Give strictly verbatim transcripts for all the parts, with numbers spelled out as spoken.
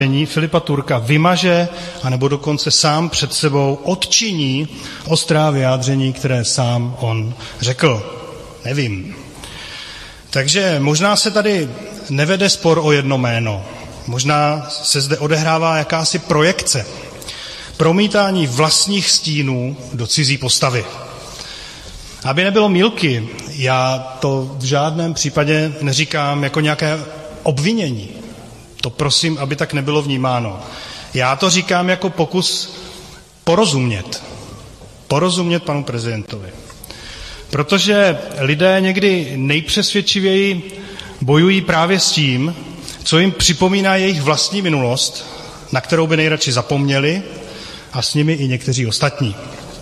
Filipa Turka vymaže, anebo dokonce sám před sebou odčiní ostrá vyjádření, které sám on řekl. Nevím. Takže možná se tady nevede spor o jedno jméno. Možná se zde odehrává jakási projekce. Promítání vlastních stínů do cizí postavy. Aby nebylo mýlky, já to v žádném případě neříkám jako nějaké obvinění. To prosím, aby tak nebylo vnímáno. Já to říkám jako pokus porozumět. Porozumět panu prezidentovi. Protože lidé někdy nejpřesvědčivěji bojují právě s tím, co jim připomíná jejich vlastní minulost, na kterou by nejradši zapomněli, a s nimi i někteří ostatní.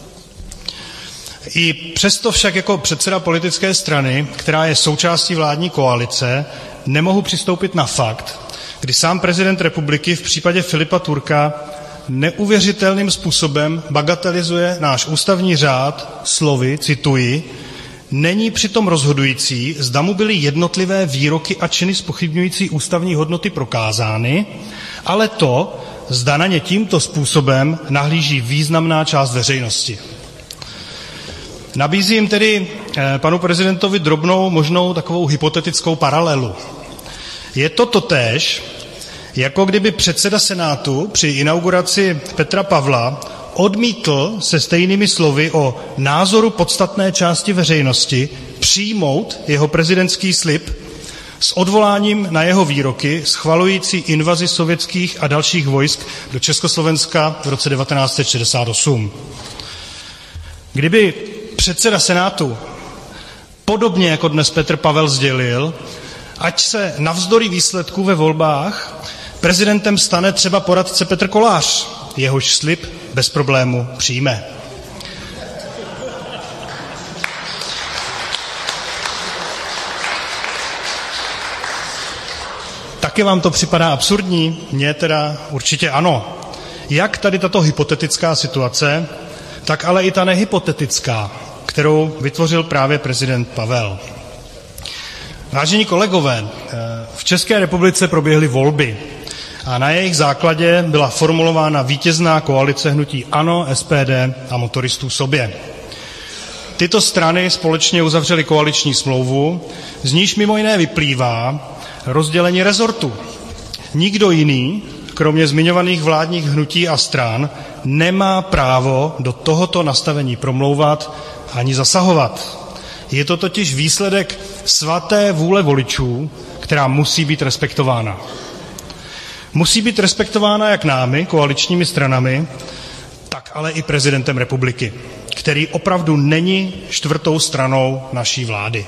I přesto však jako předseda politické strany, která je součástí vládní koalice, nemohu přistoupit na fakt, kdy sám prezident republiky v případě Filipa Turka neuvěřitelným způsobem bagatelizuje náš ústavní řád slovy, cituji, není přitom rozhodující, zda mu byly jednotlivé výroky a činy zpochybňující ústavní hodnoty prokázány, ale to, zda na ně tímto způsobem nahlíží významná část veřejnosti. Nabízím tedy panu prezidentovi drobnou možnou takovou hypotetickou paralelu. Je to totéž, jako kdyby předseda Senátu při inauguraci Petra Pavla odmítl se stejnými slovy o názoru podstatné části veřejnosti přijmout jeho prezidentský slib s odvoláním na jeho výroky schvalující invazi sovětských a dalších vojsk do Československa v roce devatenáct set šedesát osm. Kdyby předseda Senátu, podobně jako dnes Petr Pavel, sdělil, ať se navzdory výsledků ve volbách prezidentem stane třeba poradce Petr Kolář, jehož slib bez problému přijme. Taky vám to připadá absurdní? Mně teda určitě ano. Jak tady tato hypotetická situace, tak ale i ta nehypotetická, kterou vytvořil právě prezident Pavel. Vážení kolegové, v České republice proběhly volby a na jejich základě byla formulována vítězná koalice hnutí ANO, S P D a motoristů sobě. Tyto strany společně uzavřely koaliční smlouvu, z níž mimo jiné vyplývá rozdělení rezortu. Nikdo jiný, kromě zmiňovaných vládních hnutí a stran, nemá právo do tohoto nastavení promlouvat ani zasahovat. Je to totiž výsledek svaté vůle voličů, která musí být respektována. Musí být respektována jak námi, koaličními stranami, tak ale i prezidentem republiky, který opravdu není čtvrtou stranou naší vlády.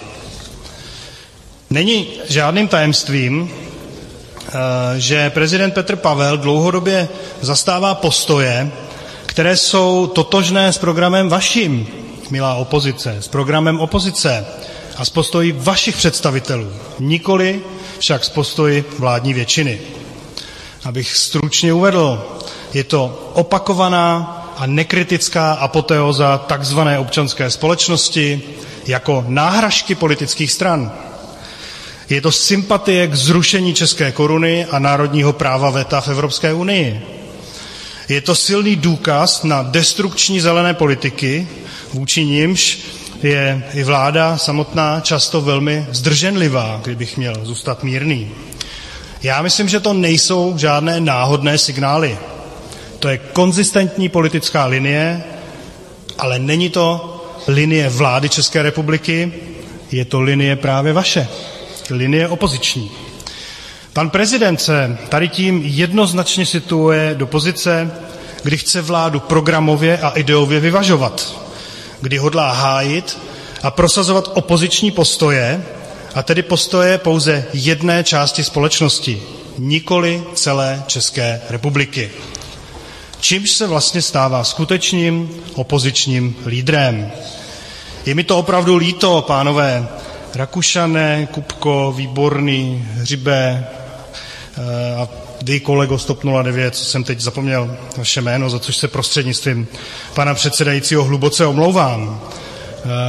Není žádným tajemstvím, že prezident Petr Pavel dlouhodobě zastává postoje, které jsou totožné s programem vaším, milá opozice, s programem opozice a s postoji vašich představitelů, nikoli však s postoji vládní většiny. Abych stručně uvedl, je to opakovaná a nekritická apoteóza takzvané občanské společnosti jako náhražky politických stran. Je to sympatie k zrušení české koruny a národního práva veta v Evropské unii. Je to silný důkaz na destrukční zelené politiky, vůči nimž je i vláda samotná často velmi zdrženlivá, kdybych měl zůstat mírný. Já myslím, že to nejsou žádné náhodné signály. To je konzistentní politická linie, ale není to linie vlády České republiky, je to linie právě vaše, linie opoziční. Pan prezident se tady tím jednoznačně situuje do pozice, kdy chce vládu programově a ideově vyvažovat, kdy hodlá hájit a prosazovat opoziční postoje, a tedy postoje pouze jedné části společnosti, nikoli celé České republiky. Čímž se vlastně stává skutečným opozičním lídrem. Je mi to opravdu líto, pánové Rakušané, Kupko, Výborný, Hřibe a vy, kolego z TOP nula devět, co jsem teď zapomněl vaše jméno, za což se prostřednictvím pana předsedajícího hluboce omlouvám.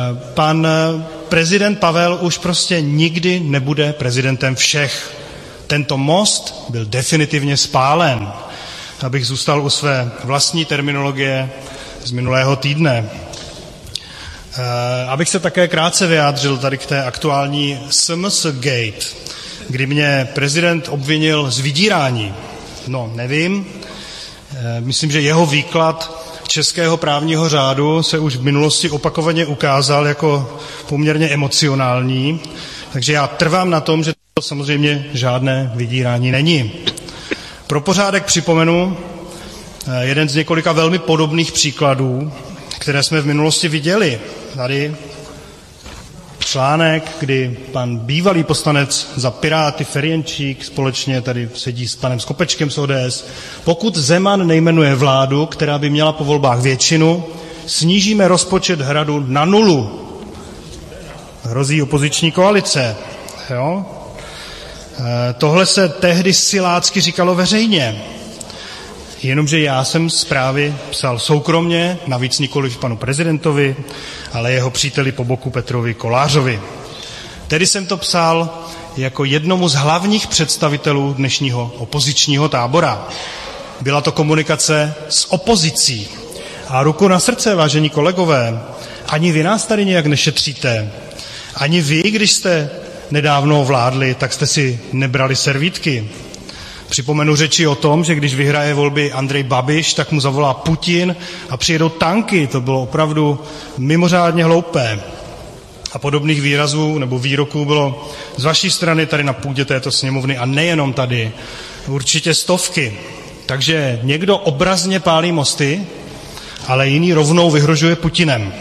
Pan prezident Pavel už prostě nikdy nebude prezidentem všech. tento most byl definitivně spálen. Abych zůstal u své vlastní terminologie z minulého týdne. Abych se také krátce vyjádřil tady k té aktuální S M S Gate, kdy mě prezident obvinil z vydírání. No, nevím. Myslím, že jeho výklad českého právního řádu se už v minulosti opakovaně ukázal jako poměrně emocionální, takže já trvám na tom, že to samozřejmě žádné vydírání není. Pro pořádek připomenu jeden z několika velmi podobných příkladů, které jsme v minulosti viděli. Tady článek, kdy pan bývalý poslanec za Piráty Ferjenčík společně tady sedí s panem Skopečkem z O D S. Pokud Zeman nejmenuje vládu, která by měla po volbách většinu, snížíme rozpočet Hradu na nulu. Hrozí opoziční koalice. Jo? E, tohle se tehdy silácky říkalo veřejně. Jenomže já jsem zprávy psal soukromně, navíc nikoliv panu prezidentovi, ale jeho příteli po boku Petrovi Kolářovi. Tedy jsem to psal jako jednomu z hlavních představitelů dnešního opozičního tábora. Byla to komunikace s opozicí. A ruku na srdce, vážení kolegové, ani vy nás tady nějak nešetříte. Ani vy, když jste nedávno vládli, tak jste si nebrali servítky. Připomenu řeči o tom, že když vyhraje volby Andrej Babiš, tak mu zavolá Putin a přijedou tanky. To bylo opravdu mimořádně hloupé. A podobných výrazů nebo výroků bylo z vaší strany tady na půdě této sněmovny a nejenom tady. Určitě stovky. Takže někdo obrazně pálí mosty, ale jiný rovnou vyhrožuje Putinem.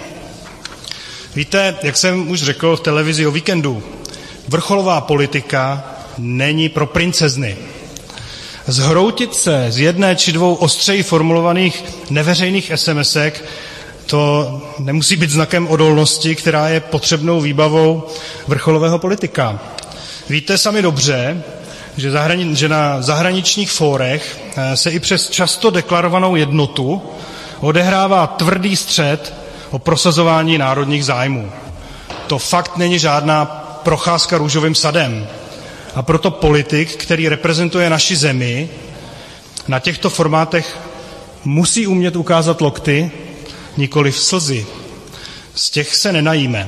Víte, jak jsem už řekl v televizi o víkendu, vrcholová politika není pro princezny. Zhroutit se z jedné či dvou ostřeji formulovaných neveřejných SMSek, to nemusí být znakem odolnosti, která je potřebnou výbavou vrcholového politika. Víte sami dobře, že, zahrani- že na zahraničních fórech se i přes často deklarovanou jednotu odehrává tvrdý střet o prosazování národních zájmů. To fakt není žádná procházka růžovým sadem. A proto politik, který reprezentuje naši zemi, na těchto formátech musí umět ukázat lokty, nikoliv slzy. Z těch se nenajíme.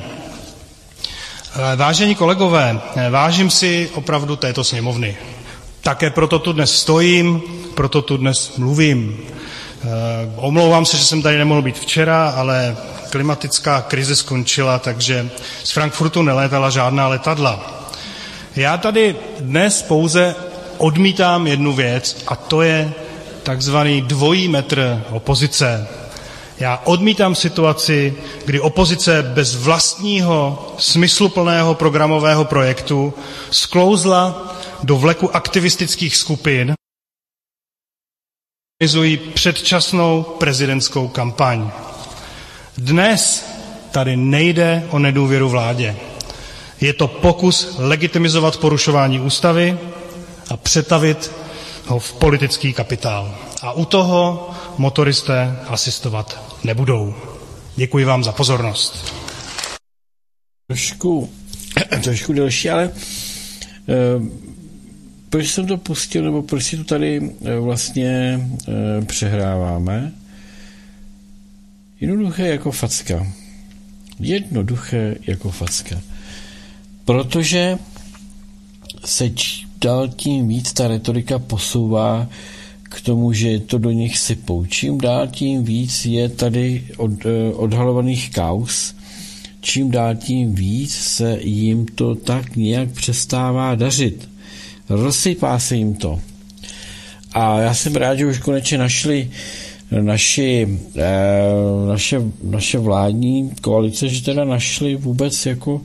Vážení kolegové, vážím si opravdu této sněmovny. Také proto tu dnes stojím, proto tu dnes mluvím. Omlouvám se, že jsem tady nemohl být včera, ale klimatická krize skončila, takže z Frankfurtu nelétala žádná letadla. Já tady dnes pouze odmítám jednu věc a to je takzvaný dvojí metr opozice. Já odmítám situaci, kdy opozice bez vlastního smysluplného programového projektu sklouzla do vleku aktivistických skupin, organizují předčasnou prezidentskou kampaň. Dnes tady nejde o nedůvěru vládě. Je to pokus legitimizovat porušování ústavy a přetavit ho v politický kapitál. A u toho motoristé asistovat nebudou. Děkuji vám za pozornost. Trošku, trošku delší, ale eh, proč jsem to pustil, nebo proč si to tady eh, vlastně eh, přehráváme? Jednoduché jako facka. Jednoduché jako facka. Protože se dál tím víc ta retorika posouvá k tomu, že to do nich sypou. Čím dál tím víc je tady od, odhalovaných kauz, čím dál tím víc se jim to tak nějak přestává dařit. Rozsypá se jim to. A já jsem rád, že už konečně našli naši, eh, naše, naše vládní koalice, že teda našli vůbec jako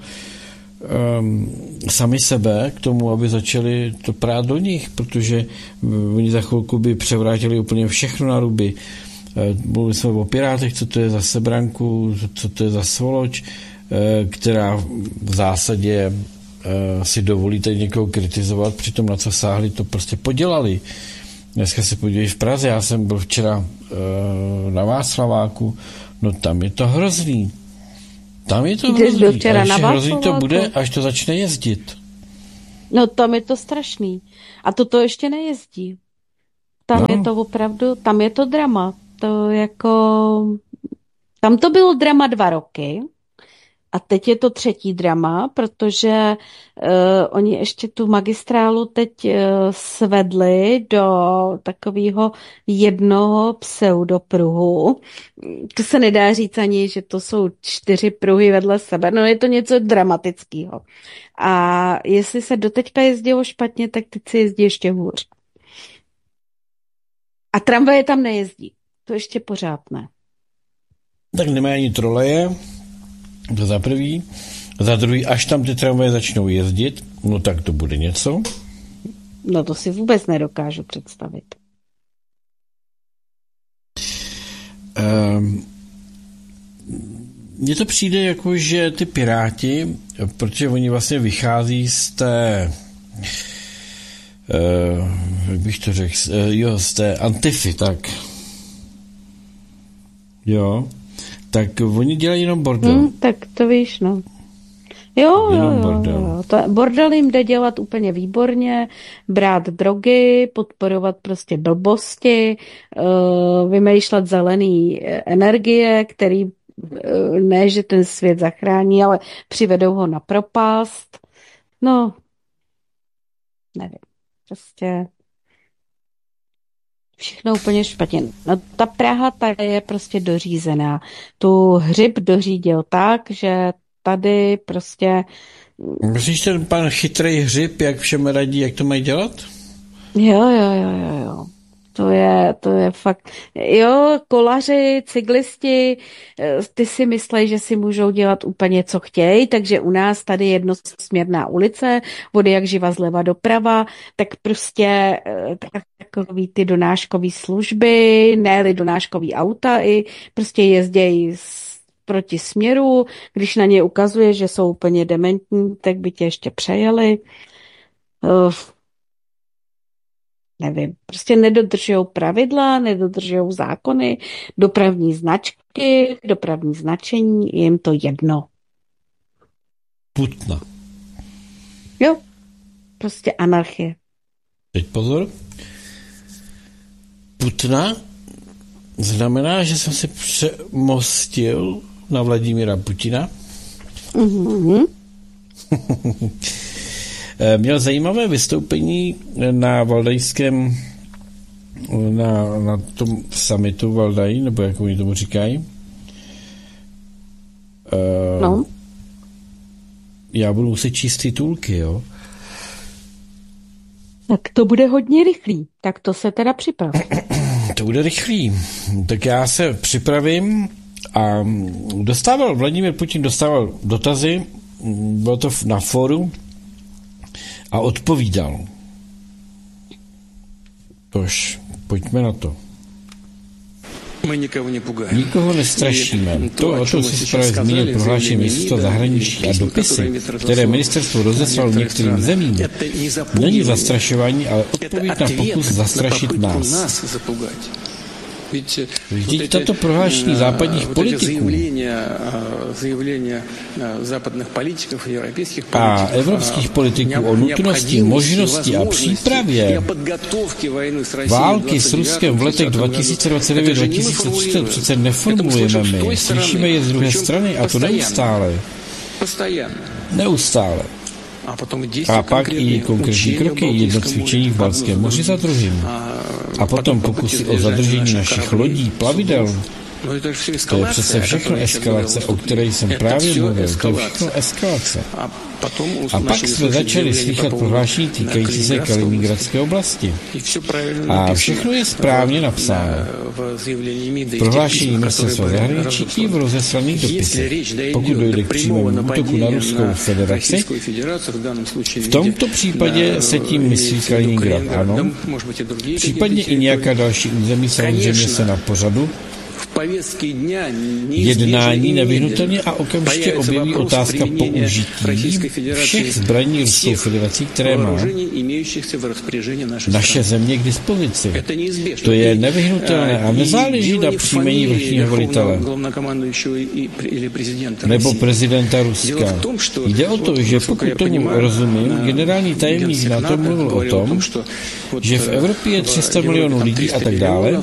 Um, sami sebe k tomu, aby začali to prát do nich, protože oni za chvilku by převrátili úplně všechno na ruby. Mluvili jsme o Pirátech, co to je za sebranku, co to je za svoloč, která v zásadě si dovolí tady někoho kritizovat, přitom na co sáhli, to prostě podělali. Dneska se podívej v Praze, já jsem byl včera na Václaváku, no tam je to hrozný. Tam je to hrozný, včera a na hrozný to bude, až to začne jezdit. No tam je to strašný. A toto ještě nejezdí. Tam No. je to opravdu, tam je to drama. To jako, tam to bylo drama dva roky a teď je to třetí drama, protože uh, oni ještě tu magistrálu teď uh, svedli do takového jednoho pseudopruhu. To se nedá říct ani, že to jsou čtyři pruhy vedle sebe, no je to něco dramatického. A jestli se doteďka jezdilo špatně, tak teď se jezdí ještě hůř. A tramvaje tam nejezdí. To ještě pořád ne. Tak nemá ani troleje, to za prvý. Za druhý, až tam ty tramvaje začnou jezdit, no tak to bude něco. No to si vůbec nedokážu představit. Um, Mně to přijde jako, že ty Piráti, protože oni vlastně vychází z té uh, jak bych to řekl, uh, jo, z té Antify, tak jo, tak oni dělají jenom bordel. Hmm, tak to víš, no. Jo, Jenom jo, bordel. jo. To, bordel jim jde dělat úplně výborně, brát drogy, podporovat prostě blbosti, uh, vymýšlet zelený energie, který uh, ne, že ten svět zachrání, ale přivedou ho na propast. No, nevím. Prostě všechno úplně špatně. No, ta Praha ta je prostě dořízená. Tu Hřib dořídil tak, že tady prostě... Myslíš ten pan chytrý Hřib, jak všem radí, jak to mají dělat? Jo, jo, jo, jo, jo. To je, to je fakt... Jo, kolaři, cyklisti, ty si myslej, že si můžou dělat úplně, co chtějí, takže u nás tady jednosměrná ulice, vody jak živa zleva doprava, tak prostě takový ty donáškový služby, ne-li donáškový auta, i prostě jezdějí proti směru, když na ně ukazuje, že jsou úplně dementní, tak by tě ještě přejeli. Uf. Nevím, prostě nedodržují pravidla, nedodržují zákony, dopravní značky, dopravní značení, je jim to jedno. Putna. Jo, prostě anarchie. Teď pozor. Putna znamená, že jsem se přemostil na Vladimíra Putina. Mm-hmm. Měl zajímavé vystoupení na valdajském, na, na tom summitu Valdaj, nebo jak oni tomu říkají. No. Já budu muset číst titulky, jo. Tak to bude hodně rychlý. Tak to se teda připrav. To bude rychlý. Tak já se připravím a dostával, Vladimír Putin dostával dotazy, bylo to na fóru a odpovídal. Tož, pojďme na to. Nikoho nestrašíme. To, o tom si právě zmínil prohlášení ministerstva zahraničí a dopisy, které ministerstvo rozeslalo některým zemím, není zastrašování, ale odpověď na pokus zastrašit nás. Vždyť tato prohlášení západních politiků a evropských politiků o nutnosti, možnosti a přípravě války s Ruskem v letech dva tisíce dvacet devět dva tisíce třicet přece neformulujeme my. Slyšíme je z druhé strany a to neustále. Neustále. A pak i konkrétní kroky, jedno cvičení v Baltském moři za druhým. A potom pokusy o zadržení našich lodí, plavidel. To je přece všechno eskalace, o které jsem právě mluvil. To je všechno eskalace. A pak jsme začali slychat prohlášení týkající se Kaliningradské oblasti. A všechno je správně napsáno. Prohlášení ministerstva zahraničí i v rozeslaných dopisech. Pokud dojde k přímému útoku na Ruskou federaci, v tomto případě se tím myslí Kaliningrad, ano. Případně i nějaká další území samozřejmě se na pořadu jednání nevyhnutelně a okamžitě objeví otázka použití všech zbraní Ruskou federací, které má naše země k dispozici. To je nevyhnutelné a nezáleží na příjmení vrchního velitele nebo prezidenta Ruska. Jde o to, že pokud tomu rozumím, generální tajemník NATO mluvil o tom, že v Evropě je tři sta milionů lidí a tak dále.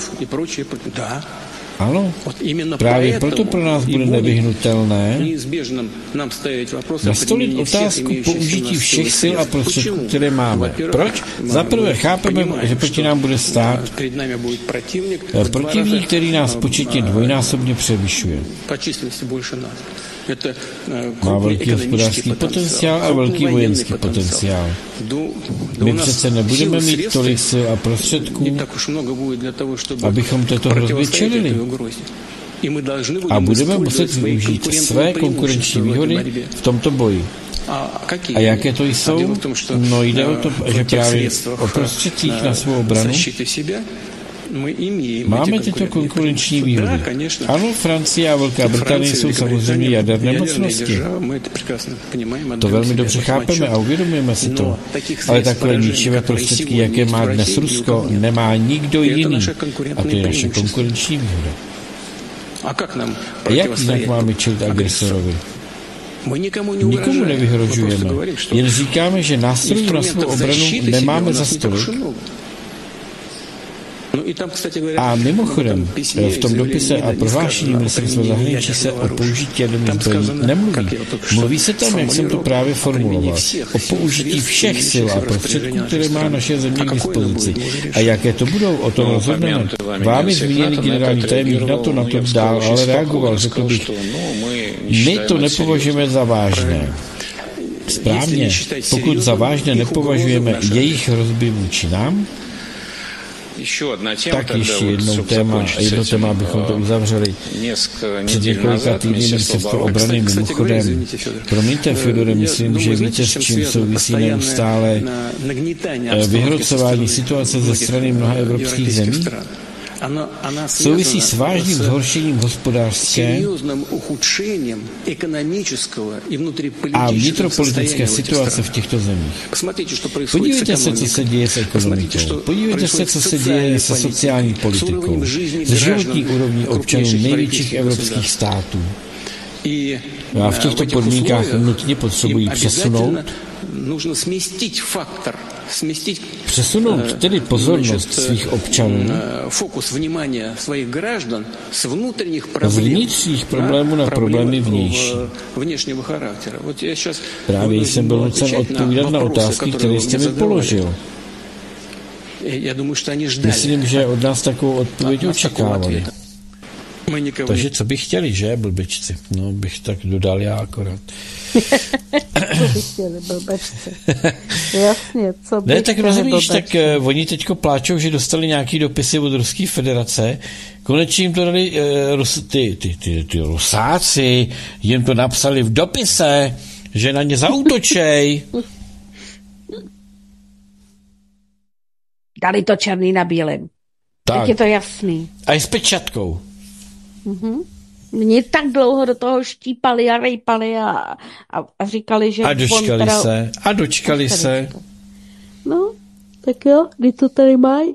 Ano, právě proto pro nás bude nevyhnutelné nastolit otázku použití všech sil a prostředků, které máme. Proč? Zaprvé chápeme, že proti nám bude stát protivník, který nás početně dvojnásobně převyšuje. Má velký hospodářský potenciál a velký vojenský potenciál. My přece nebudeme mít tolik sil a prostředků, abychom této hrozbě čelili. A budeme muset využít své konkurenční výhody v tomto boji. A jaké to jsou? No jde o to, že právě o prostředcích na svou obranu máme tyto konkurenční výhody. Ano, Francie a Velká Británie jsou samozřejmě jaderné mocnosti. To velmi dobře chápeme a uvědomujeme si to. Ale takové ničivé prostředky, jaké má dnes Rusko, nemá nikdo jiný. A to je naše konkurenční výhoda. A jak jinak máme čelit agresorovi? Nikomu nevyhrožujeme, jen říkáme, že nástrojů na svou obranu nemáme za stolik. A mimochodem, v tom dopise a prohlášení ministerstva zahraničí se o použití jaderných zbraní nemluví. Mluví se tam, jak jsem to právě formuloval, o použití všech sil a prostředků, které má naše země k dispozici. A jaké to budou, o tom rozhodneme. Vámi zmíněný generální tajemník NATO na to dál, ale reagoval, řekl bych, my to nepovažujeme za vážné. Správně, pokud za vážné nepovažujeme jejich hrozby vůči nám, tak ještě jednou téma, jedno téma, abychom to uzavřeli. Před několika týdny ministerstvo obrany mimochodem. Promiňte, Fyodore, myslím, že víte, s čím souvisí neustále vyhrocování situace ze strany mnoha evropských zemí? Souvisí s vážným zhoršením hospodářské a vnitropolitické situace v těchto zemích. Podívejte se, co se děje s ekonomikou. Podívejte se, co se děje se sociální politikou, s životní úrovní občanů největších evropských států. A v těchto podmínkách nutně potřebují přesunout Přesunout tedy pozornost svých občanů z vnitřních problémů na problémy vnější. Právě jsem byl nucen odpovídat na otázky, které jste mi položil. Myslím, že od nás takovou odpověď očekávali. Takže co by chtěli, že, blbečci? No, bych tak dodal já akorát. Co by chtěli, blbečci? Jasně, co by Ne, tak rozumíš, tak uh, oni teďko pláčou, že dostali nějaký dopisy od Ruské federace. Konečně jim to dali uh, Rus, ty, ty, ty, ty Rusáci, jim to napsali v dopise, že na ně zaútočej. Dali to černý na bílém. Tak. Tak je to jasný. A i s pečatkou. Mhm. Mě tak dlouho do toho štípali a rejpali a, a, a říkali, že... A dočkali teda... se. A dočkali se. No, tak jo, kdy to tady mají?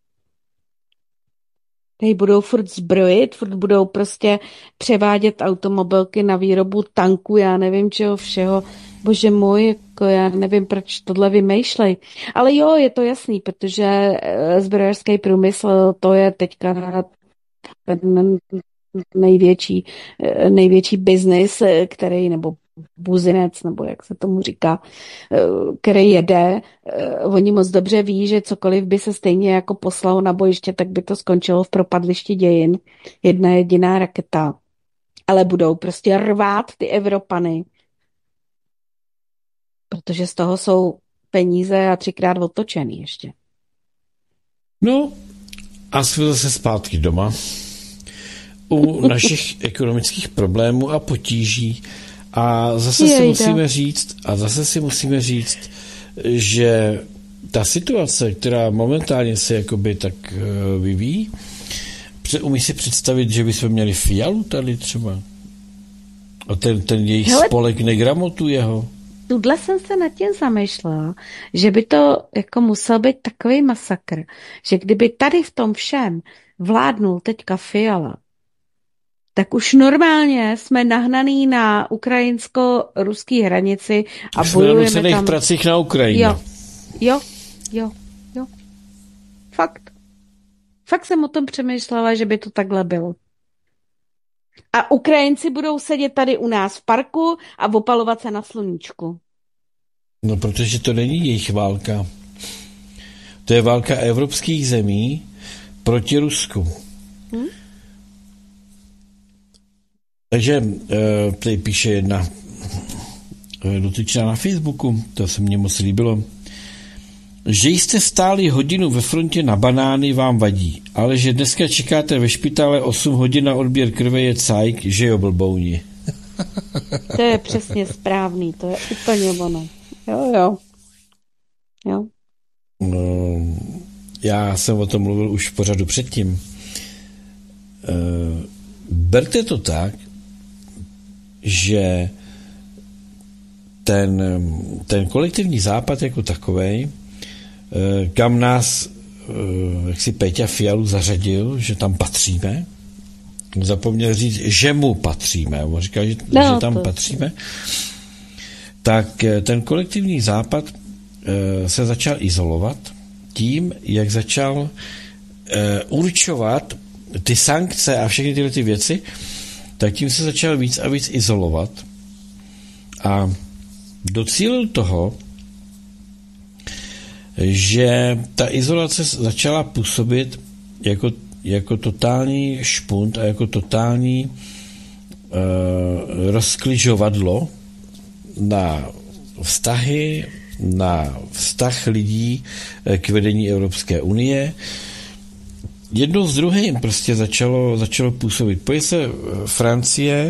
Tady budou furt zbrojit, furt budou prostě převádět automobilky na výrobu tanků, já nevím čeho všeho. Bože můj, jako já nevím, proč tohle vymýšlej. Ale jo, je to jasný, protože zbrojařský průmysl, to je teďka ten největší, největší biznis, který, nebo buzinec, nebo jak se tomu říká, který jede. Oni moc dobře ví, že cokoliv by se stejně jako poslalo na bojiště, tak by to skončilo v propadlišti dějin. Jedna jediná raketa. Ale budou prostě rvát ty Evropany, protože z toho jsou peníze a třikrát otočený ještě. No a jsme zase zpátky doma. U našich ekonomických problémů a potíží. A zase Jejda. si musíme říct, a zase si musíme říct, že ta situace, která momentálně se jakoby tak vyvíjí, umíš si představit, že bychom měli Fialu tady třeba? A ten, ten jejich Hele, spolek negramotuje jeho? Tudle jsem se nad tím zamýšlela, že by to jako musel být takový masakr, že kdyby tady v tom všem vládnul teďka Fiala, tak už normálně jsme nahnaný na ukrajinsko-ruský hranici a už bojujeme jsme na tam... pracích na Ukrajině. Jo, jo, jo, jo. Fakt. Fakt jsem o tom přemýšlela, že by to takhle bylo. A Ukrajinci budou sedět tady u nás v parku a opalovat se na sluníčku. No, protože to není jejich válka. To je válka evropských zemí proti Rusku. Hmm? Takže tady píše jedna dotyčná na Facebooku, to se mně moc líbilo, že jste stáli hodinu ve frontě na banány, vám vadí, ale že dneska čekáte ve špitále osm hodin na odběr krve je cajk, že jo, blbouni. To je přesně správný, to je úplně ono. Jo, jo. Jo. No, já jsem o tom mluvil už v pořadu předtím. E, berte to tak, že ten, ten kolektivní západ jako takovej, kam nás, jak si Péťa Fialu zařadil, že tam patříme, zapomněl říct, že mu patříme, on říká, že, no, že tam to... patříme, tak ten kolektivní západ se začal izolovat tím, jak začal určovat ty sankce a všechny tyhle ty věci, tak tím se začal víc a víc izolovat a docílil toho, že ta izolace začala působit jako, jako totální špunt a jako totální uh, rozkližovadlo na vztahy, na vztah lidí k vedení Evropské unie. Jednou z druhým prostě začalo, začalo působit. Pojď se Francie,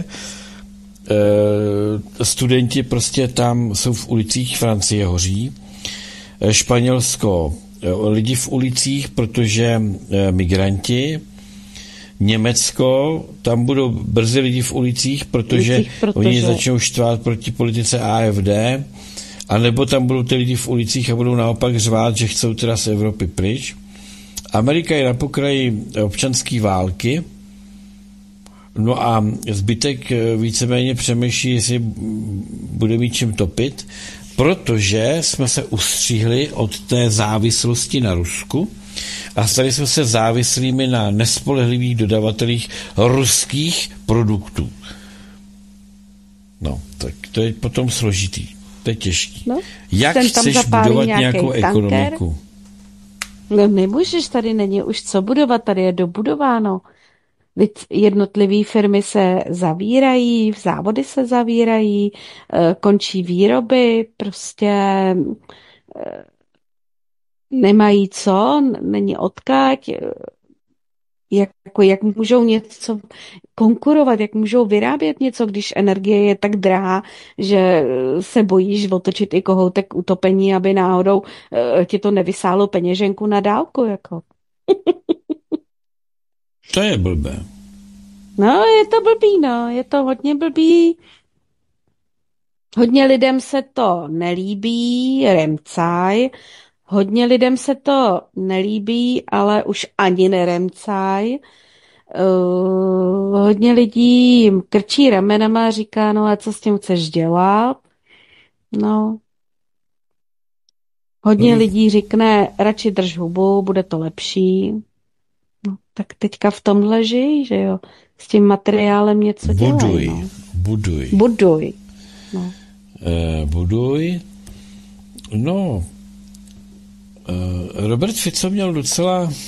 uh, studenti prostě tam jsou v ulicích Francie hoří, Španělsko, lidi v ulicích, protože migranti, Německo, tam budou brzy lidi v ulicích, protože, ulicích, protože... oni začnou štvát proti politice A F D, anebo tam budou ty lidi v ulicích a budou naopak řvát, že chcou teda z Evropy pryč. Amerika je na pokraji občanské války, no a zbytek víceméně přemýšlí, jestli bude mít čím topit, protože jsme se ustříhli od té závislosti na Rusku a stali jsme se závislými na nespolehlivých dodavatelích ruských produktů. No, tak to je potom složitý. To je těžký. No, jak chceš budovat nějakou tanker? Ekonomiku? No nemůžeš, tady není už co budovat, tady je dobudováno. Jednotlivé firmy se zavírají, závody se zavírají, končí výroby, prostě nemají co, není odkud, jak, jak můžou něco konkurovat, jak můžou vyrábět něco, když energie je tak drahá, že se bojíš otočit i kohoutek utopení, aby náhodou ti to nevysálo peněženku na dálku, jako. To je blbé. No, je to blbý, no, je to hodně blbý. Hodně lidem se to nelíbí, remcaj. Hodně lidem se to nelíbí, ale už ani neremcaj. Uh, hodně lidí jim krčí ramenama a říká, no a co s tím chceš dělat? No. Hodně hmm. lidí řekne, radši drž hubu, bude to lepší. No, tak teďka v tomhle žij, že jo. S tím materiálem něco dělej. Buduj, no. buduj. Buduj. No. Uh, buduj. No. Uh, Robert Fico měl docela uh,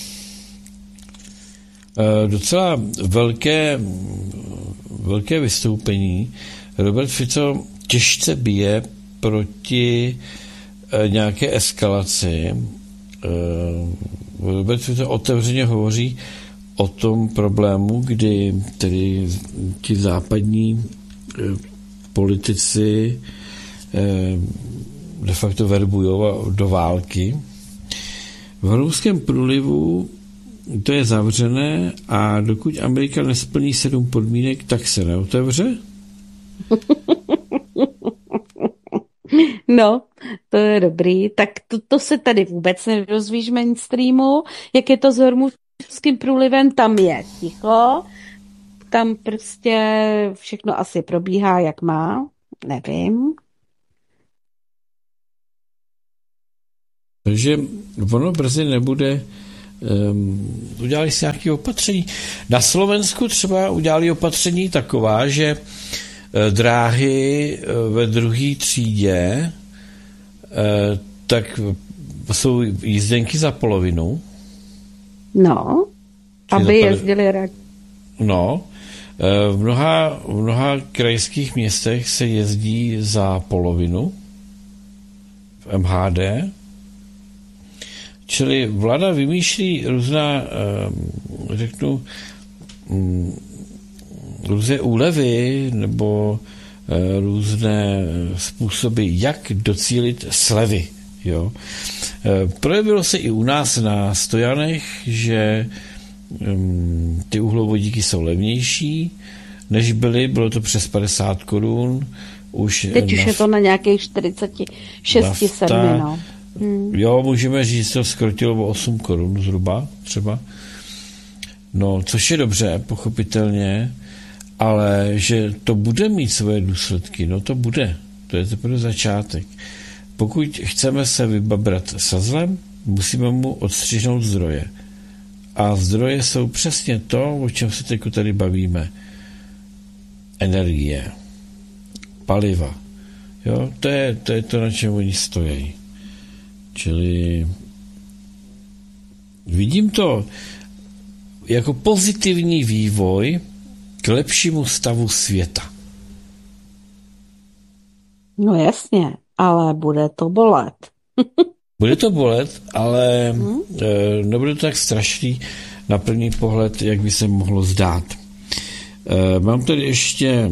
docela velké velké vystoupení. Robert Fico těžce bije proti uh, nějaké eskalaci. Uh, Robert Fico otevřeně hovoří o tom problému, kdy tedy ti západní eh, politici eh, de facto verbují do války. V Hronském průlivu to je zavřené a dokud Amerika nesplní sedm podmínek, tak se neotevře? No, to je dobrý. Tak to, to se tady vůbec nedozvíš v mainstreamu. Jak je to s Hormuzským průlivem, tam je ticho. Tam prostě všechno asi probíhá, jak má. Nevím. Takže ono brzy nebude. Um, udělali si nějaké opatření. Na Slovensku třeba udělali opatření taková, že uh, dráhy uh, ve druhé třídě uh, tak jsou jízdenky za polovinu. No, Či aby za jezdili rádi. No, uh, v mnoha, v mnoha krajských městech se jezdí za polovinu v M H D. Čili vláda vymýšlí různá, řeknu, různé úlevy nebo různé způsoby, jak docílit slevy. Jo. Projevilo se i u nás na stojanech, že ty uhlovodíky jsou levnější, než byly, bylo to přes padesát korun. Už Teď už je to na nějakých čtyřicet šest sedmi, no. Hmm. Jo, můžeme říct, že to zkrotilo o osm korun zhruba, třeba. No, což je dobře, pochopitelně, ale že to bude mít svoje důsledky, no to bude. To je teprve začátek. Pokud chceme se vybabrat sazlem, musíme mu odstřihnout zdroje. A zdroje jsou přesně to, o čem se teď tady bavíme. Energie, paliva. Jo, to je, to je to, na čem oni stojí. Čili vidím to jako pozitivní vývoj k lepšímu stavu světa. No jasně, ale bude to bolet. Bude to bolet, ale hmm? e, nebude to tak strašný na první pohled, jak by se mohlo zdát. E, mám tady ještě e,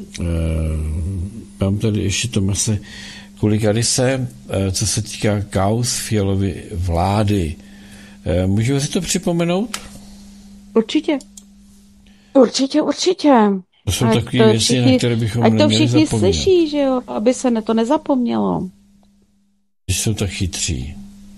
mám tady ještě Tomase Kulikarise, co se týká kauz Fialovy vlády. Můžeme si to připomenout? Určitě. Určitě, určitě. To jsou takové věci, všichni, na které bychom neměli zapomnět. Ať to všichni slyší, že jo, aby se na to nezapomnělo. Když jsou tak chytří.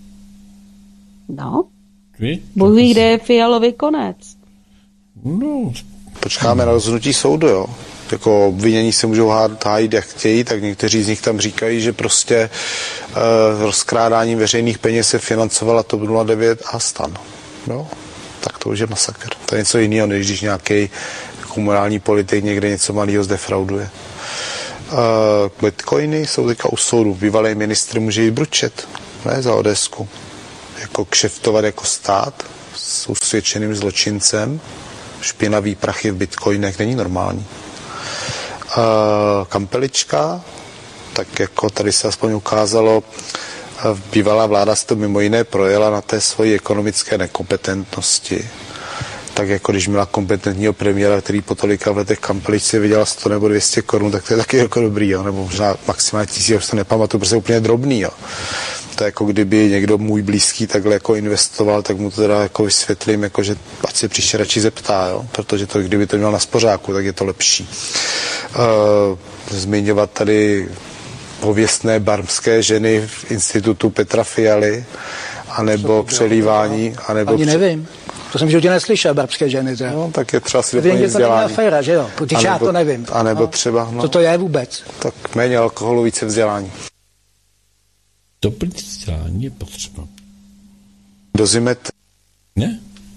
No. Víš? Bůh ví, kde je Fialový konec. No. Počkáme na rozhodnutí soudu, jo. Jako obvinění se můžou hájit, jak chtějí, tak někteří z nich tam říkají, že prostě e, rozkrádání veřejných peněz se financovala TOP nula devět a STAN. Jo? Tak to už je masakr. To je něco jiného, než když nějaký komunální politik někde něco malého zdefrauduje. E, bitcoiny jsou teďka u soudu. Bývalý ministr může jít bručet, ne za Odesku. Jako kšeftovat jako stát s usvědčeným zločincem. Špinavý prachy v bitcoinech není normální. Uh, kampelička, tak jako tady se aspoň ukázalo, uh, bývalá vláda se to mimo jiné projela na té svoji ekonomické nekompetentnosti. Tak jako když měla kompetentního premiéra, který po tolika v letech kampeličce vydělal sto nebo dvě stě korun, tak to je taky jako dobrý, jo? Nebo možná maximálně tisíc, já už to nepamatuju, protože je úplně drobný. Jo? To je jako kdyby někdo můj blízký takhle jako investoval, tak mu to teda jako vysvětlím, jako že ať se příště radši zeptá, jo? Protože to, kdyby to měl na spořáku, tak je to lepší. Uh, zmiňovat tady pověstné barmské ženy v institutu Petra Fialy, anebo přelívání, anebo... Ani nevím. To jsem v životě neslyšel, barmské ženy. Že? No, tak je třeba si doplnit vzdělání. To aféra, že jo? Když já to nevím. A nebo no. třeba... No, co to je vůbec? Tak méně alkoholu, více vzdělání. Doplnit vzdělání je potřeba. Dozimet... Ne?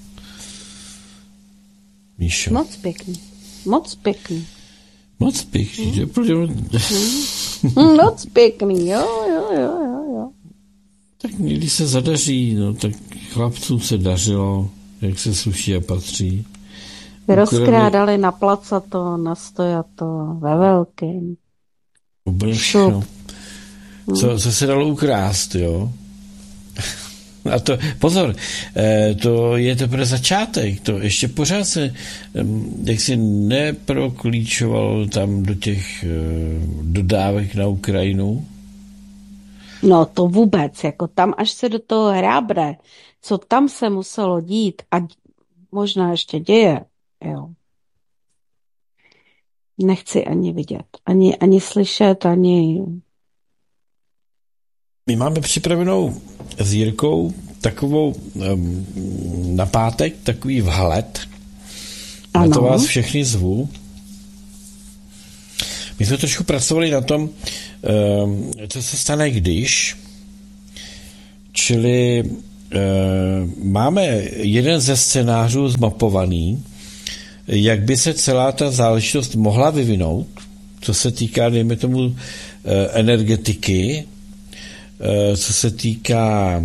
Míšo. Moc pěkný. Moc pěkný. Moc pěkný, že? Hmm. Moc pěkný, jo, jo, jo, jo, jo. Tak někdy se zadaří, no, tak chlapcům se dařilo, jak se sluší a patří. Rozkrádali na placato, na stojato, ve velkém. Úplně všechno. Co, co se dalo ukrást, jo? A to, pozor, to je teprve začátek, to ještě pořád se, jak si neproklíčoval tam do těch dodávek na Ukrajinu. No to vůbec, jako tam až se do toho hrábre co tam se muselo dít a možná ještě děje, jo. Nechci ani vidět, ani, ani slyšet, ani... My máme připravenou s Jirkou takovou um, na pátek, takový vhled. Ano. Na to vás všechny zvu. My jsme trošku pracovali na tom, um, co se stane, když. Čili um, máme jeden ze scénářů zmapovaný, jak by se celá ta záležitost mohla vyvinout, co se týká, dejme tomu, energetiky, co se týká,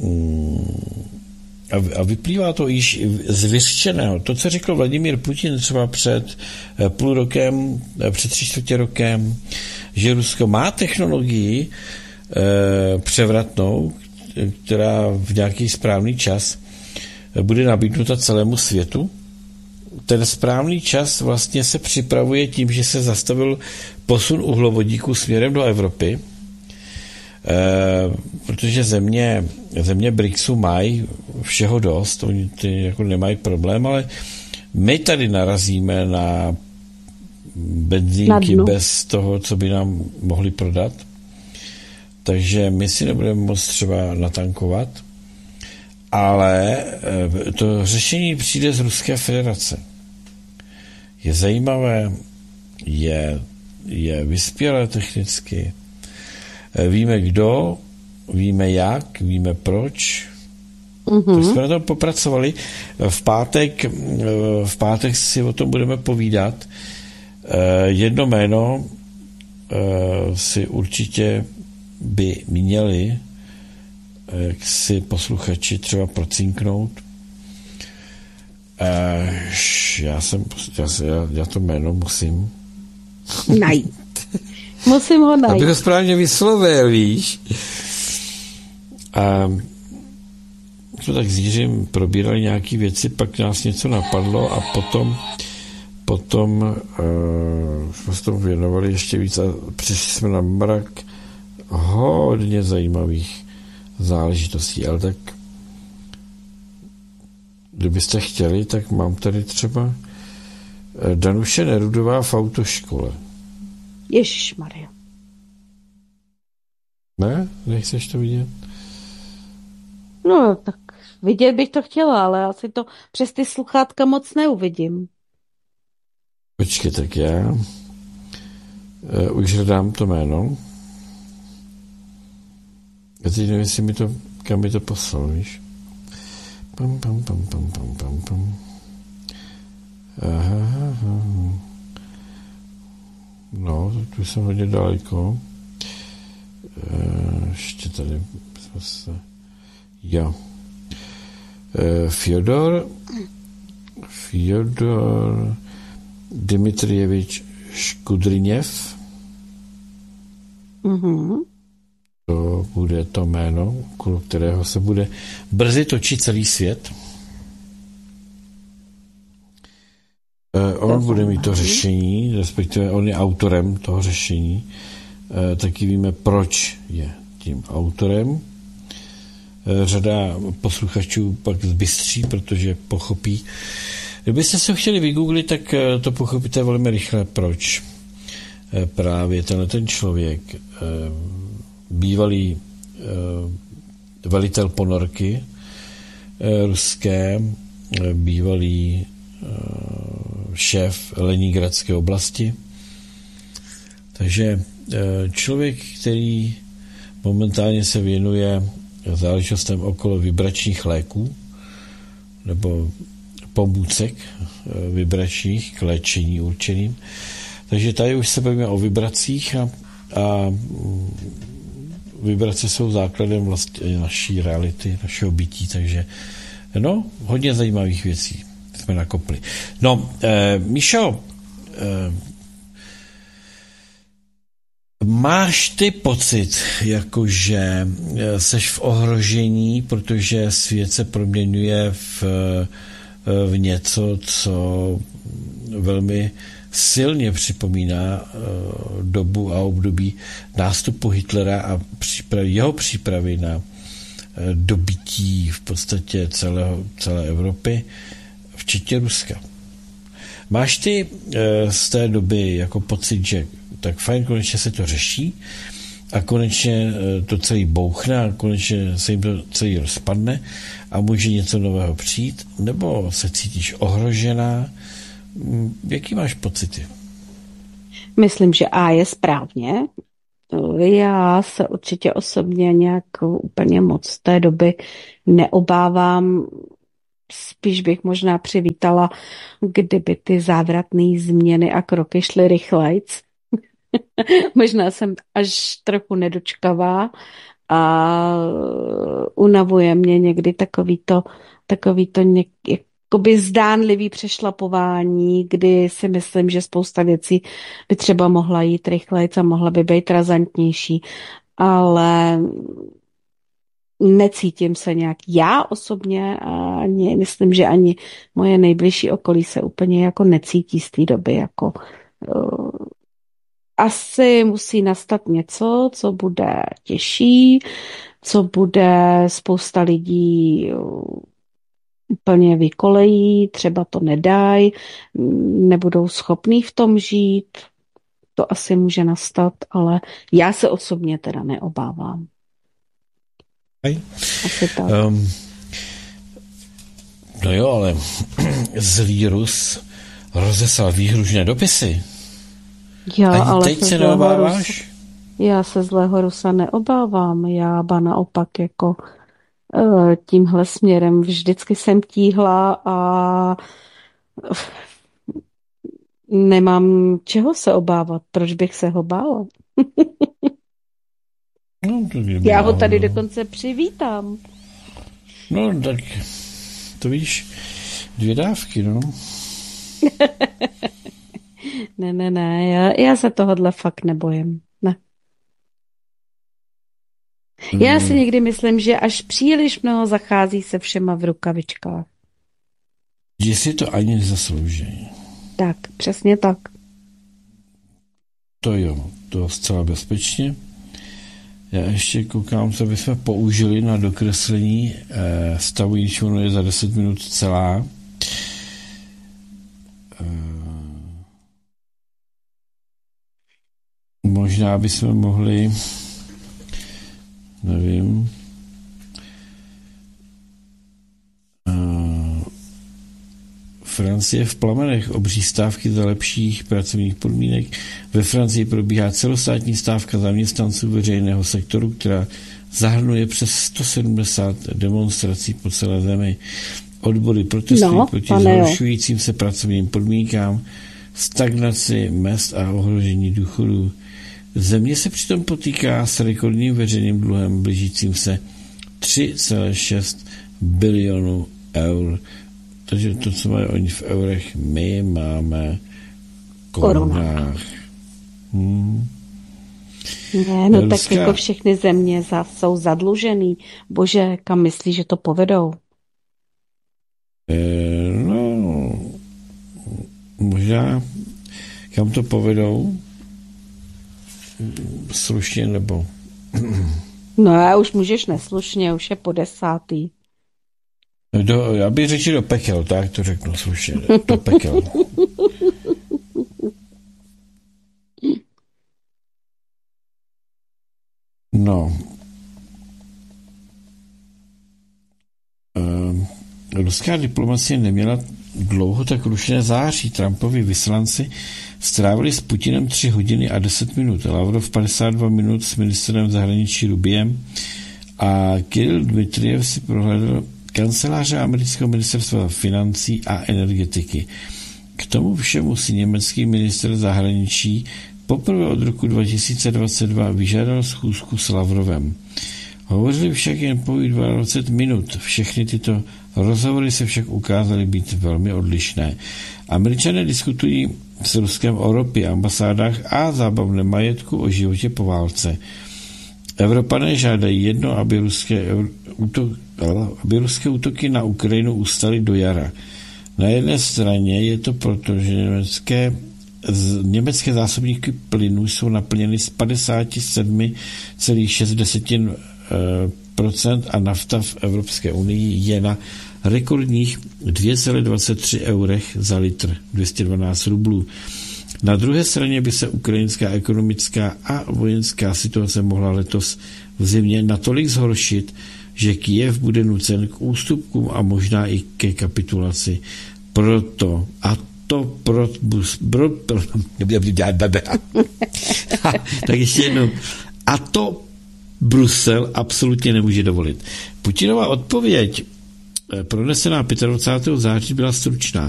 a vyplývá to již z vyřčeného. To, co řekl Vladimír Putin třeba před půl rokem, před tři čtvrtě rokem, že Rusko má technologii převratnou, která v nějaký správný čas bude nabídnuta celému světu. Ten správný čas vlastně se připravuje tím, že se zastavil posun uhlovodíků směrem do Evropy, e, protože země, země BRICSu mají všeho dost, oni ty jako nemají problém, ale my tady narazíme na benzínky na bez toho, co by nám mohli prodat, takže my si nebudeme moct třeba natankovat, ale to řešení přijde z Ruské federace. Je zajímavé, je, je vyspělé technicky. Víme kdo, víme jak, víme proč. Mm-hmm. Tak jsme na tom popracovali. V pátek, v pátek si o tom budeme povídat. Jedno jméno si určitě by měli jak si posluchači třeba procinknout. Já jsem, já, já, já to jméno musím najít. Musím ho najít. Abych ho správně vyslovil, víš. A jsme tak s Jiřím probírali nějaké věci, pak nás něco napadlo a potom potom uh, jsme se tomu věnovali ještě víc a přišli jsme na mrak hodně zajímavých záležitostí, ale tak kdybyste chtěli, tak mám tady třeba Danuše Nerudová v autoškole. Ježišmarja. Ne? Nechceš to vidět? No, tak vidět bych to chtěla, ale asi to přes ty sluchátka moc neuvidím. Počkej, tak já uh, už hledám to jméno. Já teď nevím, jestli mi to, kam mi to poslal, víš? Pam, pam, pam, pam, pam, pam, pam. Aha, aha. No, tu jsem hodně daleko. E, ještě tady zase. Jo. E, Fyodor Fyodor Dmitrijevič Škudriněv. Mhm. To bude to jméno, okolo kterého se bude brzy točit celý svět. E, on bude mít to řešení, respektive on je autorem toho řešení. E, taky víme, proč je tím autorem. E, řada posluchačů pak zbystří, protože pochopí. Kdybyste se chtěli vygooglit, tak to pochopíte velmi rychle, proč e, právě tenhle ten člověk e, bývalý e, velitel ponorky e, ruské, e, bývalý e, šéf Leningradské oblasti. Takže e, člověk, který momentálně se věnuje záležitostem okolo vibračních léků nebo pomůcek e, vibračních k léčení určeným. Takže tady už se bavíme o vibracích a, a vibrace jsou základem vlastně naší reality, našeho bytí, takže no, hodně zajímavých věcí jsme nakopli. No, e, Míšo, e, máš ty pocit, jakože seš v ohrožení, protože svět se proměňuje v, v něco, co velmi silně připomíná uh, dobu a období nástupu Hitlera a příprav, jeho přípravy na dobytí v podstatě celého, celé Evropy, včetně Ruska. Máš ty z té doby jako pocit, že tak fajn, konečně se to řeší a konečně to celý bouchne a konečně se jim to celý rozpadne a může něco nového přijít, nebo se cítíš ohrožená? Jaký máš pocity? Myslím, že A je správně. Já se určitě osobně nějak úplně moc z té doby neobávám. Spíš bych možná přivítala, kdyby ty závratné změny a kroky šly rychlejc. Možná jsem až trochu nedočkavá a unavuje mě někdy takový to, takový to něk, jakoby zdánlivý přešlapování, kdy si myslím, že spousta věcí by třeba mohla jít rychlejc a mohla by být razantnější, ale necítím se nějak. Já osobně a ani, myslím, že ani moje nejbližší okolí se úplně jako necítí z té doby. Jako, uh, asi musí nastat něco, co bude těžší, co bude spousta lidí uh, úplně vykolejí, třeba to nedají, nebudou schopní v tom žít. To asi může nastat, ale já se osobně teda neobávám. Asi tak. Um, no jo, ale zlý Rus rozeslal výhružné dopisy. Já, Ani ale teď se se neobáváš? Rusa, já se zlého Rusa neobávám. Já ba naopak jako uh, tímhle směrem vždycky jsem tíhla a uh, nemám čeho se obávat. Proč bych se ho bála? No, já ho tady dokonce přivítám. No, tak to víš, dvě dávky, no. ne, ne, ne, já, já se tohodle fakt nebojím. Ne. Hmm. Já si někdy myslím, že až příliš mnoho zachází se všema v rukavičkách. Že si to ani nezaslouží. Tak, přesně tak. To jo, to zcela bezpečně. Já ještě koukám, co bychom použili na dokreslení eh, stavu, když ono je za deset minut celá. Eh, možná bychom mohli, nevím, eh, Francie v plamenech, obří stávky za lepších pracovních podmínek. Ve Francii probíhá celostátní stávka zaměstnanců veřejného sektoru, která zahrnuje přes sto sedmdesát demonstrací po celé zemi. Odbory protestují no, proti zhoršujícím se pracovním podmínkám, stagnaci mezd a ohrožení důchodů. Země se přitom potýká s rekordním veřejným dluhem blížícím se tři celé šest bilionů eur. Takže to, co mají oni v eurech, my máme korunách. Hmm. Ne, no Ruská... tak jako všechny země za, jsou zadlužený. Bože, kam myslíš, že to povedou? E, no, možná kam to povedou? Slušně nebo... No já už můžeš neslušně, už je po desátý. Do, já bych řekl do pekel, tak to řeknu slušně, do pekel. No. Ehm, ruská diplomacie neměla dlouho tak rušené září. Trumpovi vyslanci strávili s Putinem tři hodiny a deset minut. Lavrov padesát dva minut s ministrem zahraničí Rubiem a Kirill Dmitrijev si prohlédl kanceláře amerického ministerstva financí a energetiky. K tomu všemu si německý ministr zahraničí poprvé od roku dva tisíce dvacet dva vyžádal schůzku s Lavrovem. Hovořili však jen po dvacet minut. Všechny tyto rozhovory se však ukázaly být velmi odlišné. Američané diskutují s Ruskem o ropě, ambasádách a zábavném majetku, o životě po válce. Evropané žádají jedno, aby ruské, útok, aby ruské útoky na Ukrajinu ustaly do jara. Na jedné straně je to proto, že německé, německé zásobníky plynu jsou naplněny z padesát sedm celá šest procent a nafta v Evropské unii je na rekordních dvě celá dvacet tři eurech za litr, dvě stě dvanáct rublů. Na druhé straně by se ukrajinská ekonomická a vojenská situace mohla letos v zimě natolik zhoršit, že Kyjev bude nucen k ústupkům a možná i ke kapitulaci. Proto a to pro, pro, pro tak ještě jednou. A to Brusel absolutně nemůže dovolit. Putinova odpověď pronesená dvacátého pátého září byla stručná.